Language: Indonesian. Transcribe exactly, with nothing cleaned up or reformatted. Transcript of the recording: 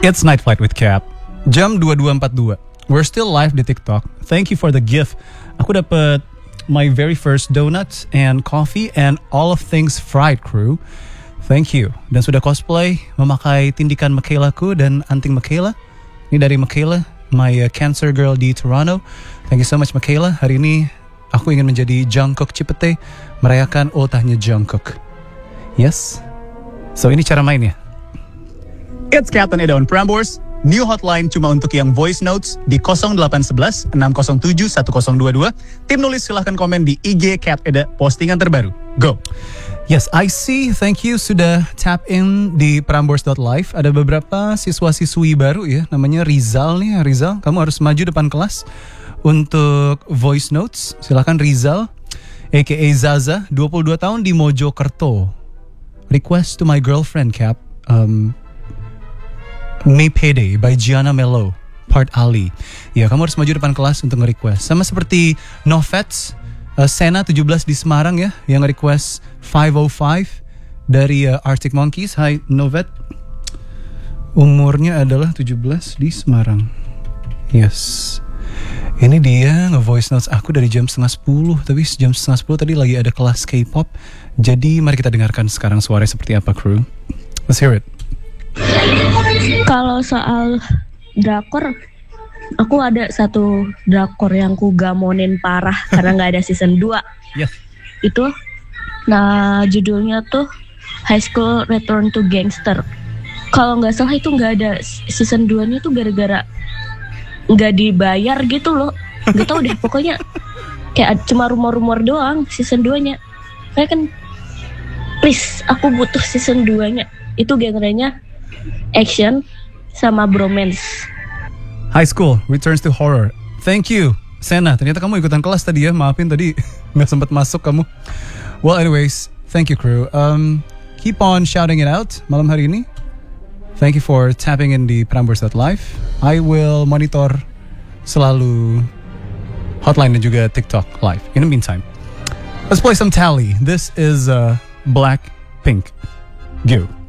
It's Night Flight with Cap. Jam dua puluh dua empat puluh dua. We're still live di TikTok. Thank you for the gift. Aku dapat my very first donuts and coffee and all of things fried, crew. Thank you. Dan sudah cosplay memakai tindikan Michaela-ku dan anting Michaela. Ini dari Michaela, my uh, cancer girl di Toronto. Thank you so much, Michaela. Hari ini aku ingin menjadi Jungkook Cipete, merayakan ultahnya Jungkook. Yes. So ini cara mainnya. It's Captain Edo on Prambors. New hotline cuma untuk yang voice notes di nol delapan satu satu enam nol tujuh satu nol dua dua. Tim nulis silahkan komen di I G Cap Eda postingan terbaru. Go. Yes, I see. Thank you sudah tap in di prambors dot live. Ada beberapa siswa-siswi baru ya. Namanya Rizal nih. Rizal, kamu harus maju depan kelas untuk voice notes. Silahkan Rizal, aka Zaza, dua puluh dua tahun di Mojokerto. Request to my girlfriend, Cap. Um, May Payday by Gianna Melo, part Ali. Ya, kamu harus maju depan kelas untuk nge-request. Sama seperti Novets, uh, Sena tujuh belas di Semarang ya, yang nge-request five oh five dari uh, Arctic Monkeys. Hai Novet, umurnya adalah tujuh belas di Semarang. Yes. Ini dia nge-voice notes aku dari jam setengah sepuluh. Tapi jam setengah sepuluh tadi lagi ada kelas K-pop. Jadi mari kita dengarkan sekarang suaranya seperti apa, crew. Let's hear it. Kalau soal drakor, aku ada satu drakor yang ku gamonin parah karena nggak ada season dua. Yes. Itu, nah judulnya tuh High School Return to Gangster. Kalau nggak salah itu nggak ada season dua-nya tuh gara-gara nggak dibayar gitu loh. Nggak tahu deh, pokoknya kayak cuma rumor-rumor doang season dua-nya. Kayak kan, please aku butuh season dua-nya. Itu genrenya action sama bromance. High School Returns to Horror. Thank you, Sena. Ternyata kamu ikutan kelas tadi ya. Maafin tadi nggak sempat masuk kamu. Well, anyways, thank you, crew. Um, keep on shouting it out malam hari ini. Thank you for tapping in di prambors dot live. I will monitor selalu hotline dan juga TikTok live. In the meantime, let's play some Tally. This is uh, Blackpink. Go.